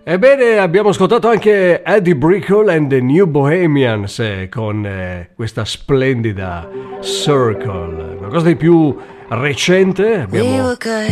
Ebbene, abbiamo ascoltato anche Eddie Brickell and the New Bohemians con questa splendida Circle, qualcosa di più recente. Abbiamo